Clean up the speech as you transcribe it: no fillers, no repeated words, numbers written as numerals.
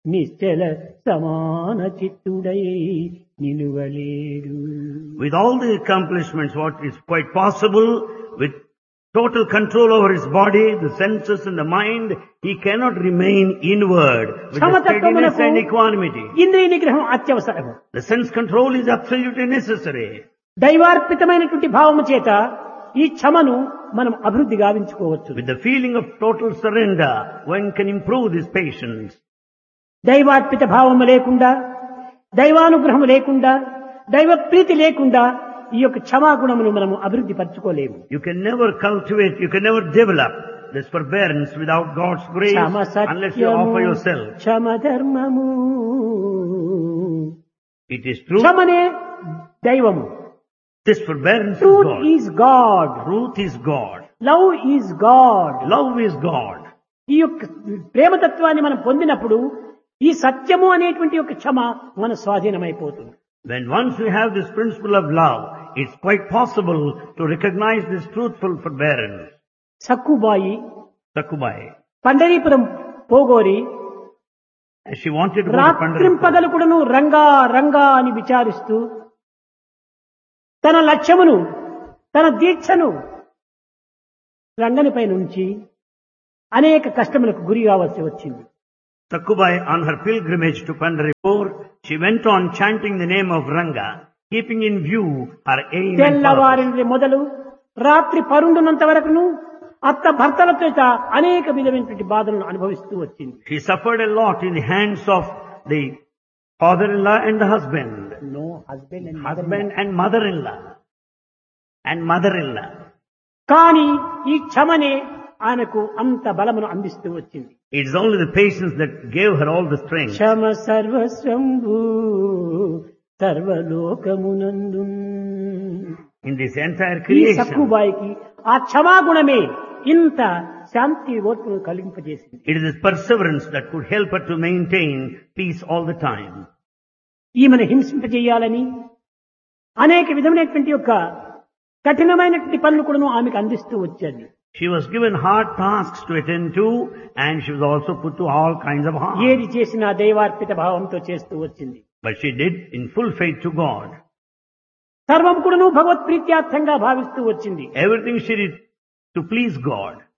నిశ్చల సమాన చిత్తుడై నిలువలేడు. With all the accomplishments, what is quite possible, with total control over his body, the senses and the mind, he cannot remain inward with the steadiness and equanimity. ఇంద్రియ నిగ్రహం అత్యవసరము. The sense control is absolutely necessary. దైవార్పితమైనటువంటి భావము చేత ఈ క్షమను మనం అభివృద్ధి గావించుకోవచ్చు. With the feeling of total surrender, one can improve this patience. దైవార్పిత భావము లేకుండా, దైవానుగ్రహము లేకుండా, దైవ ప్రీతి లేకుండా ఈ యొక్క క్షమాగుణమును మనము అభివృద్ధి పరచుకోలేము. You can never cultivate, you can never develop this forbearance without God's grace unless you offer yourself. క్షమ ధర్మము. It is true. క్షమనే దైవము. This forbearance is Truth God. is God. Truth is God. Love is God. Love is God. ఈ యొక్క ప్రేమతత్వాన్ని మనం పొందినప్పుడు ఈ సత్యము అనేటువంటి యొక్క క్షమ మన స్వాధీనమైపోతుంది. When once we have this principle of love, it's quite possible to recognize this truthful forbearance. Sakkubai Sakubai, Pandharpur పోగోరి as she wanted to go to Pandharpur, రాత్రింపగలు కూడాను రంగా రంగా అని విచారిస్తూ తన లక్ష్యమును, తన దీక్షను రంగనిపై నుంచి అనేక కష్టములకు గురి కావాల్సి వచ్చింది. Sakubai, on her pilgrimage to Pandharpur, she went on chanting the name of Ranga, keeping in view her aim and purpose. తెల్లవారి మొదలు రాత్రి పరుండునంత వరకును అత్త భర్తల చేత అనేక విధమైనటువంటి బాధలను అనుభవిస్తూ వచ్చింది. She suffered a lot in the hands of the father-in-law and the husband. No, husband And mother-in-law. And mother-in-law. కానీ ఈ క్షమనే ఆయనకు అంత బలమును అందిస్తూ వచ్చింది. It is only the patience that gave her all the strength. Kshama సర్వస్వంభూ సర్వలోకమునందు. In this entire ఈ creation, సక్కుబాయికి ఆ క్షమాగుణమే ఇంత శాంతి ఓర్పును కలిగింపజేసింది. it is this perseverance that could help her to maintain peace all the time. ఈమెను హింసింపజేయాలని అనేక విధమైనటువంటి యొక్క కఠినమైనటువంటి పనులు కూడా ఆమెకు అందిస్తూ వచ్చేది. She was given hard tasks to attend to, and she was also put to all kinds of harm. ఏది చేసినా దైవార్పిత భావంతో చేస్తూ వచ్చింది. But she did in full faith to God. సర్వం కూడాను భగవత్ ప్రీత్యార్థంగా భావిస్తూ వచ్చింది. Everything she did to please God.